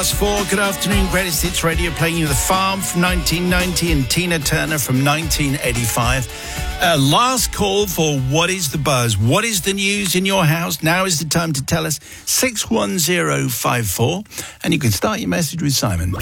4:15. Good afternoon, Greatest Hits Radio, playing you The Farm from 1990 and Tina Turner from 1985. Last call for What is the Buzz? What is the news in your house? Now is the time to tell us. 61054. And you can start your message with Simon.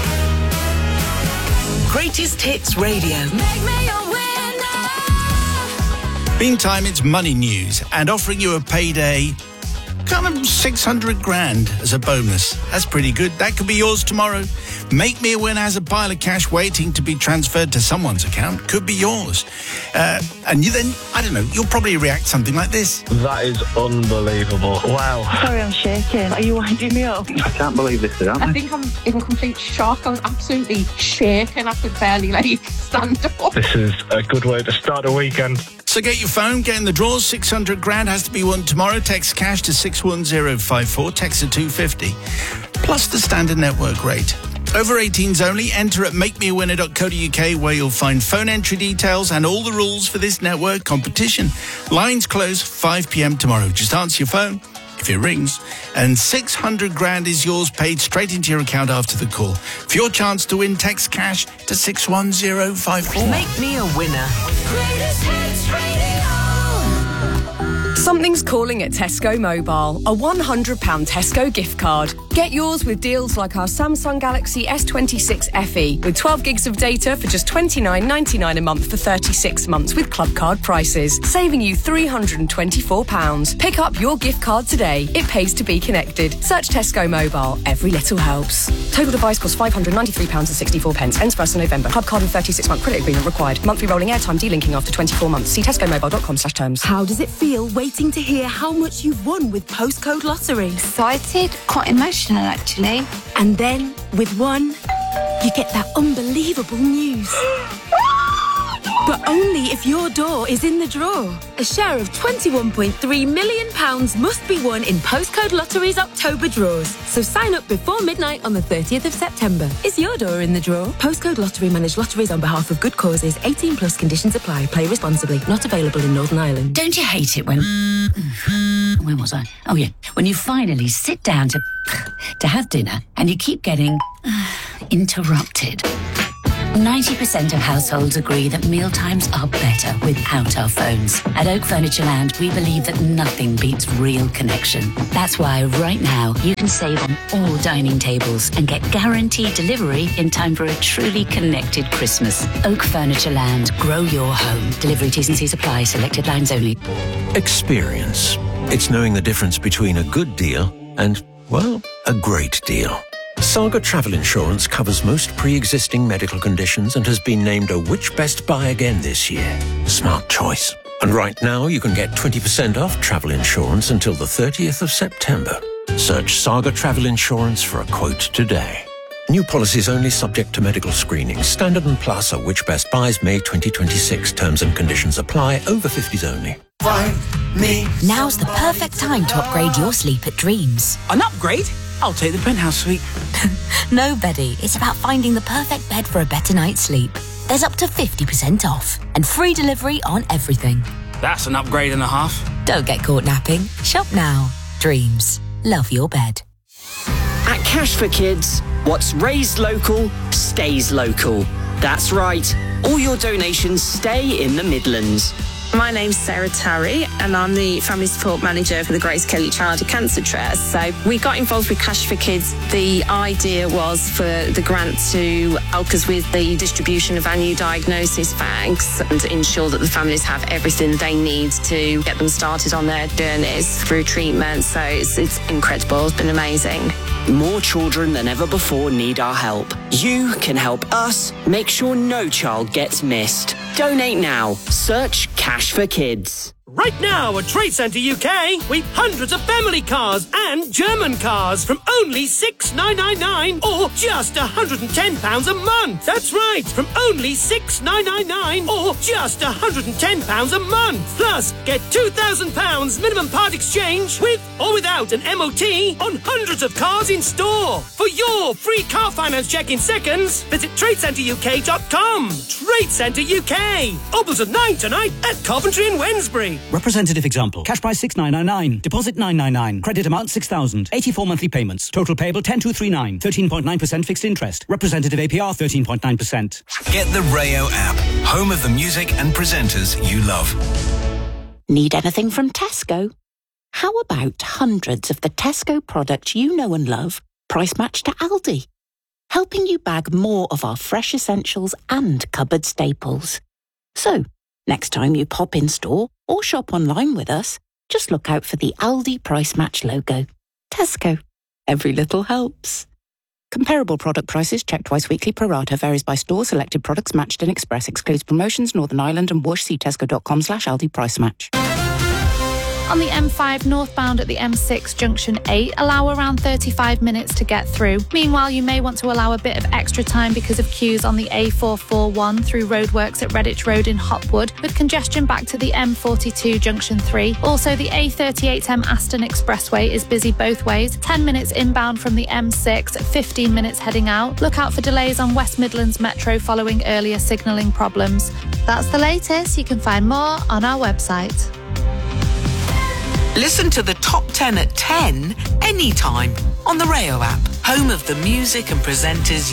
Greatest Hits Radio. Make me a winner. Meantime, it's money news and offering you a payday, kind of 600 grand as a bonus. That's pretty good. That could be yours tomorrow. Make Me a Winner has a pile of cash waiting to be transferred to someone's account. Could be yours. And you then, I don't know, you'll probably react something like this. That is unbelievable. Wow. Sorry, I'm shaking. Are you winding me up? I can't believe this is happening. I think I'm in complete shock. I was absolutely shaking. I could barely, stand up. This is a good way to start a weekend. So get your phone, get in the draws. 600 grand has to be won tomorrow. Text cash to 61054. Text to 250. Plus the standard network rate. Over 18s only. Enter at makemeawinner.co.uk, where you'll find phone entry details and all the rules for this network competition. Lines close 5 p.m. tomorrow. Just answer your phone if it rings, and 600 grand is yours, paid straight into your account after the call. For your chance to win, text cash to 61054. Make me a winner. Greatest Hits Radio. Something's calling at Tesco Mobile. A £100 Tesco gift card. Get yours with deals like our Samsung Galaxy S26 FE with 12 gigs of data for just $29.99 a month for 36 months with club card prices, saving you £324. Pick up your gift card today. It pays to be connected. Search Tesco Mobile. Every little helps. Total device costs £593.64. Ends 1st of November. Club card and 36-month credit agreement required. Monthly rolling airtime delinking after 24 months. See tescomobile.com/terms. How does it feel waiting to hear how much you've won with Postcode Lottery? Excited, quite emotional actually. And then, with one, you get that unbelievable news. But only if your door is in the draw. A share of £21.3 million must be won in Postcode Lottery's October draws. So sign up before midnight on the 30th of September. Is your door in the draw? Postcode Lottery manage lotteries on behalf of good causes. 18 plus conditions apply. Play responsibly. Not available in Northern Ireland. Don't you hate it when... Where was I? Oh, yeah. When you finally sit down to have dinner and you keep getting interrupted. 90% of households agree that mealtimes are better without our phones. At Oak Furniture Land, we believe that nothing beats real connection. That's why right now you can save on all dining tables and get guaranteed delivery in time for a truly connected Christmas. Oak Furniture Land. Grow your home. Delivery T's and C's apply. Selected lines only. Experience. It's knowing the difference between a good deal and, well, a great deal. Saga Travel Insurance covers most pre-existing medical conditions and has been named a Which Best Buy again this year. Smart choice. And right now you can get 20% off travel insurance until the 30th of September. Search Saga Travel Insurance for a quote today. New policies only subject to medical screening. Standard and Plus are Which Best Buys May 2026. Terms and conditions apply. Over 50s only. Find me. Now's the perfect time to upgrade your sleep at Dreams. An upgrade? I'll take the penthouse suite. No, Betty. It's about finding the perfect bed for a better night's sleep. There's up to 50% off and free delivery on everything. That's an upgrade and a half. Don't get caught napping. Shop now. Dreams. Love your bed. At Cash for Kids, what's raised local stays local. That's right. All your donations stay in the Midlands. My name's Sarah Tarry and I'm the Family Support Manager for the Grace Kelly Childhood Cancer Trust. So we got involved with Cash for Kids. The idea was for the grant to help us with the distribution of our new diagnosis bags and ensure that the families have everything they need to get them started on their journeys through treatment. So it's incredible. It's been amazing. More children than ever before need our help. You can help us make sure no child gets missed. Donate now. Search Cash for Kids. Right now at Trade Centre UK, we've hundreds of family cars and German cars from only $6,999 or just £110 a month. That's right, from only $6,999 or just £110 a month. Plus, get £2,000 minimum part exchange with or without an MOT on hundreds of cars in store. For your free car finance check in seconds, visit TradeCentreUK.com. Trade Centre UK. Opens at 9 tonight at Coventry and Wednesbury. Representative example. Cash price 6,999. Deposit 999. Credit amount 6,000. 84 monthly payments. Total payable 10,239. 13.9% fixed interest. Representative APR 13.9%. Get the Rayo app. Home of the music and presenters you love. Need anything from Tesco? How about hundreds of the Tesco products you know and love, price matched to Aldi? Helping you bag more of our fresh essentials and cupboard staples. So, next time you pop in store or shop online with us, just look out for the Aldi Price Match logo. Tesco. Every little helps. Comparable product prices checked twice weekly pro rata varies by store. Selected products matched in Express. Excludes promotions, Northern Ireland and Whoosh. See tesco.com/Aldi Price Match. On the M5 northbound at the M6 junction 8, allow around 35 minutes to get through. Meanwhile, you may want to allow a bit of extra time because of queues on the A441 through roadworks at Redditch Road in Hopwood, with congestion back to the M42 junction 3. Also, the A38M Aston Expressway is busy both ways. 10 minutes inbound from the M6, 15 minutes heading out. Look out for delays on West Midlands Metro following earlier signalling problems. That's the latest. You can find more on our website. Listen to the top 10 at 10 anytime on the Rayo app. Home of the music and presenters